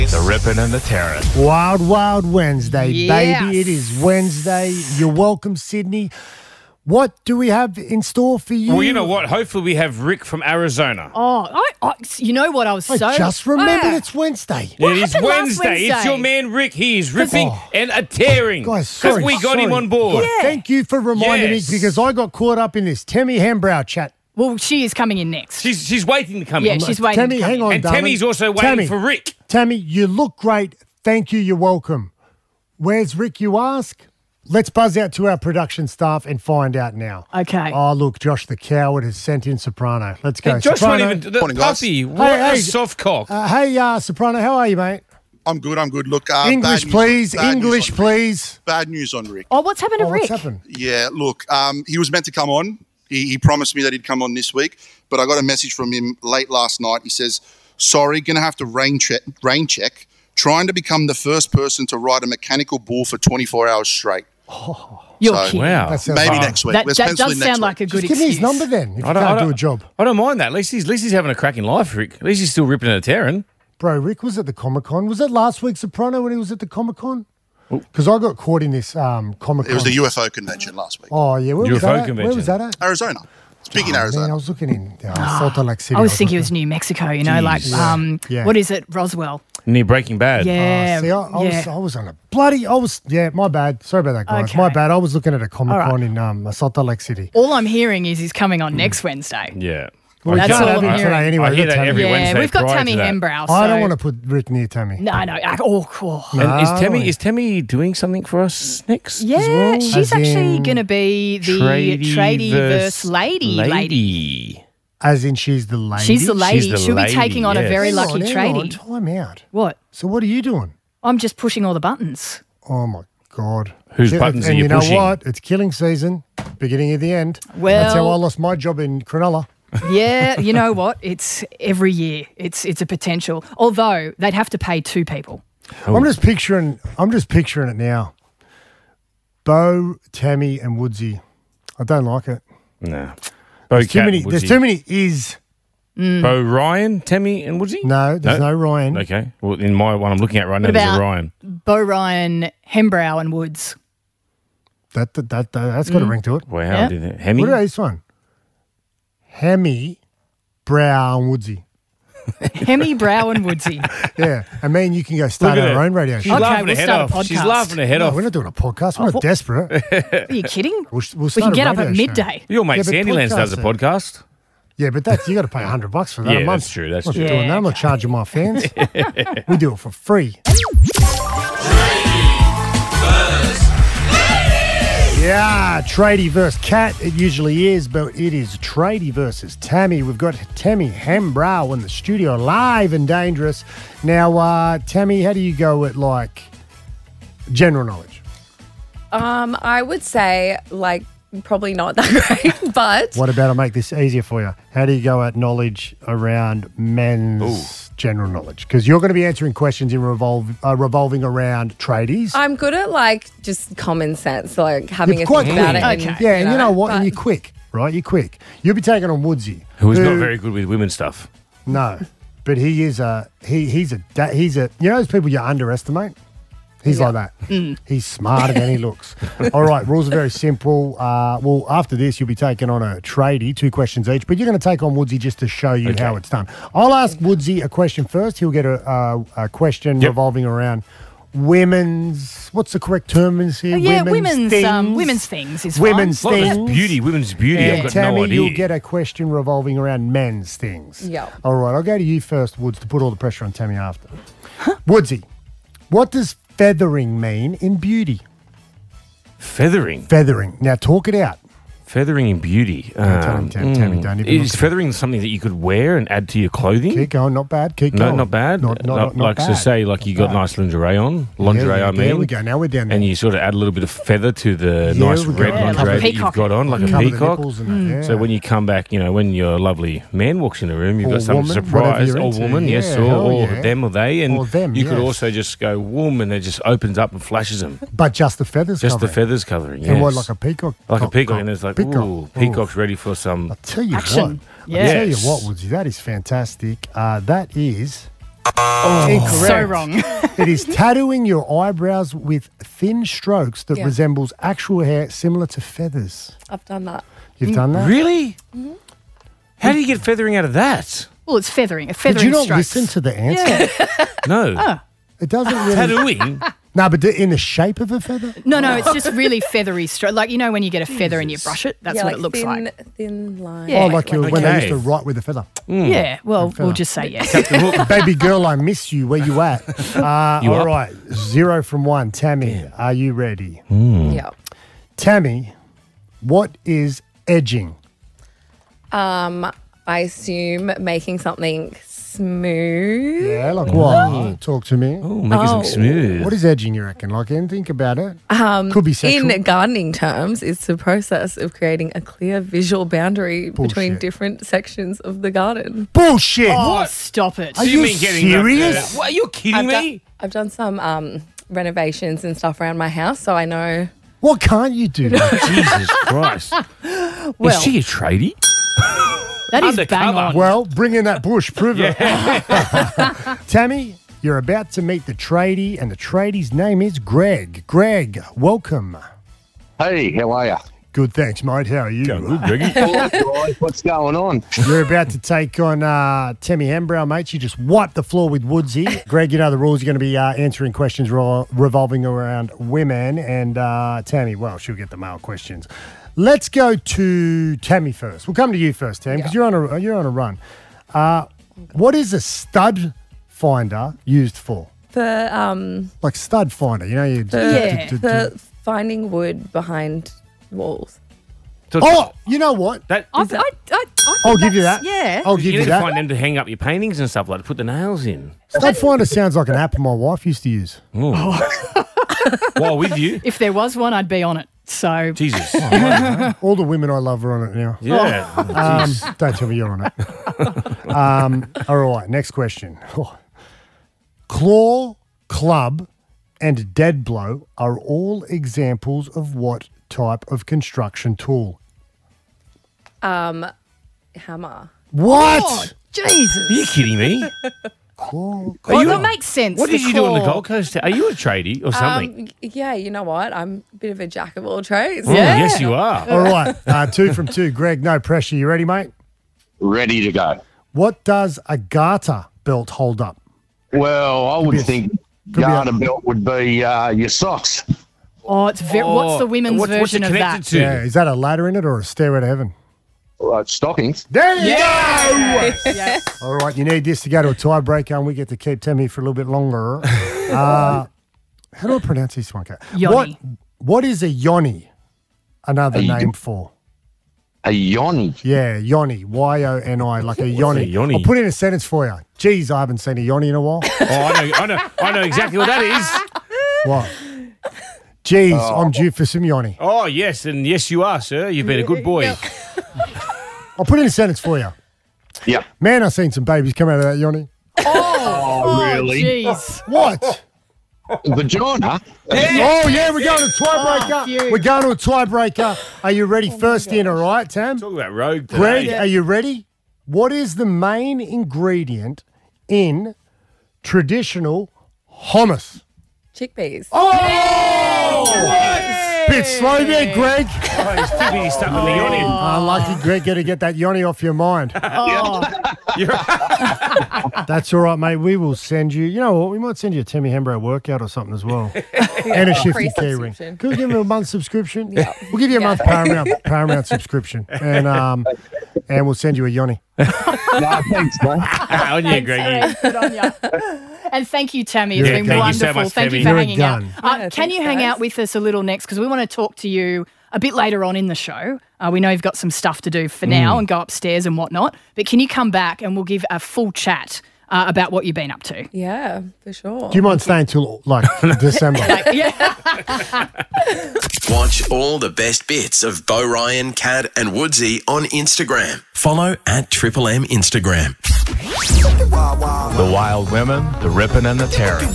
The ripping and the tearing. Wild, wild Wednesday, Yes. baby. It is Wednesday. You're welcome, Sydney. What do we have in store for you? Well, you know what? Hopefully we have Rick from Arizona. You know what? I was I so... just remembered Ah. it's Wednesday. What It is happened last Wednesday. It's Wednesday? your man Rick. He is ripping and a tearing. Guys, sorry. we got him sorry. on board. Yeah. Thank you for reminding Yes. me because I got caught up in this Tammy Hembrow chat. Well, she is coming in next. She's waiting to come Yeah, in. she's waiting Tammy, to come hang in. on, And darling. Tammy's also waiting Tammy, for Rick. Tammy, you look great. Thank you. You're welcome. Where's Rick, you ask? Let's buzz out to our production staff and find out now. Okay. Oh, look, Josh the Coward has sent in Soprano. Let's go. Hey, Josh Soprano. won't even... Morning, guys. Puppy, what Hey, a soft cock. Hey, Soprano, how are you, mate? I'm good. Look, English, please. English, please. Bad news on Rick. Oh, what's happened to Rick? What's happened? Yeah, look, he was meant to come on. He promised me that he'd come on this week, but I got a message from him late last night. He says, sorry, going to have to rain check, trying to become the first person to ride a mechanical bull for 24 hours straight. You're So- kidding. Wow. That sounds Maybe hard. next week. That, Let's that pencil does in next sound like a week. good Just give me excuse. his number then if you can't do a job. I don't mind that. At least he's having a cracking life, Rick. At least he's still ripping and a tearing. Bro, Rick was at the Comic-Con. Was it last week, Soprano, when he was at the Comic-Con? Because I got caught in this Comic-Con. It was the UFO convention last week. Oh, yeah. Where was UFO that at? convention. Where was that at? Arizona. It's big in Man, I Arizona. was looking in Salt Lake City. I was thinking it was New Mexico, you know, like, Jeez. Yeah. what is it, Roswell? Near Breaking Bad. Yeah. See, I was on a bloody. My bad. Sorry about that, guys. Okay. My bad. I was looking at a Comic-Con All in Salt Lake City. All I'm hearing is he's coming on next Wednesday. Yeah. Well, we That's can't all have I'm him hearing. today anyway. I hear that Tammy. every Yeah, Wednesday we've got prior Tammy to that. Hembrow. I don't so- want to put Rick near Tammy. No. Cool. And No. is Tammy doing something for us next? Yeah, as well? she's As actually in going to be the tradie versus lady. As in she's the lady. She's the lady. She's the She'll lady, be taking on a yes. very Hang lucky on, hang on. tradie. Time out. What? So what are you doing? I'm just pushing all the buttons. Oh, my God. Whose buttons are and you you know pushing? what? It's killing season, beginning of the end. Well- That's how I lost my job in Cronulla. Yeah, you know what? It's every year. It's a potential. Although they'd have to pay two people. I'm just picturing it now. Bo, Tammy, and Woodsy. I don't like it. No. There's too many is. Bo, Ryan, Tammy, and Woodsy? No, there's no Ryan. Okay. Well, in my one I'm looking at right now, What there's a about Ryan. Bo Ryan, Hembrow, and Woods? That's got a ring to it. Wow. Yeah. Hemi? What about this one? Hemi, Brow, and Woodsy. Hemi, Brow, and Woodsy. Yeah, and me and you can go start Look at our her. own radio She's show. Okay, laughing we'll her head start a off. She's podcast. laughing her head No, off. we're not doing a podcast. We're not desperate. Are you kidding? We'll We start can a get up at radio show. midday. Your mate Yeah, but Sandylands does a podcast, podcast. Yeah, but that's you got to pay $100 for that Yeah, a month. that's true, that's I'm not true. doing that. I'm not charging my fans. We do it for free. Yeah, Tradie versus Cat. It usually is, but it is Tradie versus Tammy. We've got Tammy Hembrow in the studio, live and dangerous. Now, Tammy, how do you go at like general knowledge? I would say probably not that great, but What about I make this easier for you? How do you go at knowledge around men's general knowledge? Because you're going to be answering questions in revolving around tradies. I'm good at just common sense, having You're a quite think about it. quick. and, Okay. Yeah, and you know what? but- And you're quick, right? You're quick. You'll be taking on Woodsy, Who is not very good with women's stuff. No, but he is he's a you know those people you underestimate. He's like that. He's smarter than he looks. All right, rules are very simple. Well, after this, you'll be taking on a tradie, 2 questions each, but you're going to take on Woodsy just to show you how it's done. I'll ask Woodsy a question first. He'll get a question revolving around women's. What's the correct term in here? Yeah, women's things is Women's fine. Well, things. women's beauty. And I've got Tammy, no idea. you'll get a question revolving around men's things. Yeah. All right, I'll go to you first, Woods, to put all the pressure on Tammy after. Woodsy, what does feathering mean in beauty? Feathering. Feathering. Now talk it out. Feathering in beauty. tell him, Tammy, don't even look Is at feathering something that you could wear and add to your clothing? Keep going. Not bad. Keep No, going. not bad. Not like bad. to say, like you Not got bad. nice lingerie on. Yeah, Lingerie, yeah, I mean. There we go. Now we're down there. And you sort of add a little bit of feather to the Yeah, nice we go. red Yeah, like a lingerie that you've peacock. got on, like a Cover the peacock. nipples and that, yeah. So when you come back, when your lovely man walks in the room, you've Or got something woman, surprise. whatever you're Or into. woman, yes, Yeah, hell or yeah. them or they. And Or them, you could yes. also just go warm and it just opens up and flashes them. But just the feathers Just the covering. feathers covering, And what, yes. like a peacock? Like a Cock, peacock, cock. and it's like, Peacock. ooh, peacock's ready for some. I'll tell you Action. what. Yeah. I'll tell you Yes. what, Woodsy, that is fantastic. That is Incorrect. So wrong. It is tattooing your eyebrows with thin strokes that Yeah. resembles actual hair similar to feathers. I've done that. You've done that? Really? How do you get feathering out of that? Well, it's feathering. Did Feathering you not strokes. listen to the answer? Yeah. No. It doesn't really. Tattooing? No, but in the shape of a feather? No, it's just really feathery stroke. Like, you know when you get a feather and you brush it? That's yeah, what like it looks thin, like. Thin line. Yeah. Oh, like when they Okay. used to write with a feather. Yeah, well, feather. we'll just say yes. Baby girl, I miss you. Where you at? You all up? right, 0 from 1. Tammy, are you ready? Yeah. Tammy, what is edging? I assume making something smooth. Yeah, like what? Talk to me. Oh, make it look smooth. What is edging, you reckon? Like, and think about it. Could be sexual. In gardening terms, it's the process of creating a clear visual boundary between Bullshit. different sections of the garden. Bullshit. Oh, stop it. Are you serious? What, are you kidding me? I've done some renovations and stuff around my house, so I know. What can't you do? Jesus Christ. Well, Is she a tradie? that is bang undercover. on. Well, bring in that bush, prove it. Tammy, you're about to meet the tradie, and the tradie's name is Greg. Greg, welcome. Hey, how are you? Good, thanks, mate. How are you? Good, Greggy. Guys, what's going on? You're about to take on Tammy Hembrow, mate. She just wiped the floor with Woodsy. Greg, you know the rules. You're going to be answering questions revolving around women. And Tammy, well, she'll get the male questions. Let's go to Tammy first. We'll come to you first, Tam, because you're on a run. What is a stud finder used for? For Like stud finder, you know? for finding wood behind walls. So Oh, you know what? that, I think I'll give you that. Yeah. I'll you give need you to that. find them to hang up your paintings and stuff like that, to put the nails in. Stud finder sounds like an app my wife used to use. While with you. If there was one, I'd be on it. So Jesus. All the women I love are on it now. Yeah. Jeez. Don't tell me you're on it. All right, next question. Claw, club, and dead blow are all examples of what type of construction tool? Hammer. What? Oh, Jesus. Are you kidding me? Claw, Well, that makes sense. What the did you do on the claw. Gold Coast? Are you a tradie or something? Yeah, you know what? I'm a bit of a jack of all trades. Oh, yes, you are. All right, 2 from 2. Greg, no pressure. You ready, mate? Ready to go. What does a garter belt hold up? Well, I be a- would think be a- garter belt would be your socks. Oh, it's what's the women's what's version it of connected that? to? Yeah, is that a ladder in it or a stairway to heaven? Stockings. There you Yeah. go. All right, you need this to go to a tiebreaker, and we get to keep Tammy for a little bit longer. How do I pronounce this one? Yoni. What is a yoni? Another A name for? A yoni. Yeah, yoni. Y-O-N-I, like a yoni. a yoni? I'll put in a sentence for you. Geez, I haven't seen a yoni in a while. Oh, I know exactly what that is. What? Geez, I'm due for some yoni. Oh, yes, and yes, you are, sir. You've been a good boy. I'll put in a sentence for you. Yeah. Man, I've seen some babies come out of that yoni. Oh, really? Jeez. What? Vagina? Oh, yeah, we're going to a tiebreaker. phew. We're going to a tiebreaker. Are you ready? First in, all right, Tam? Talk about rogue today. Greg, are you ready? What is the main ingredient in traditional hummus? Chickpeas. Bit slow there, Greg. Oh, he's too busy stuck with the yoni. Lucky Greg, got to get that yoni off your mind. That's all right, mate. We will send you. You know what? We might send you a Tammy Hembrow workout or something as well, and a shifty Free key ring. subscription. Could we give him a month subscription? Yeah, we'll give you a month Paramount subscription, and we'll send you a yoni. No, thanks, mate. On you, Greggy. Good on you. And thank you, Tammy. It's Yeah, been thank you so wonderful. much, Thank you Tammy. for You're a hanging out. gun. Can thanks, you hang guys. out with us a little next? Because we want to talk to you a bit later on in the show. We know you've got some stuff to do for now and go upstairs and whatnot. But can you come back and we'll give a full chat about what you've been up to? Yeah, for sure. Do you mind staying till like December? Yeah. Watch all the best bits of Bo Ryan, Cad and Woodsy on Instagram. Follow @Triple M Instagram. The wild women, the ripping and the tearing.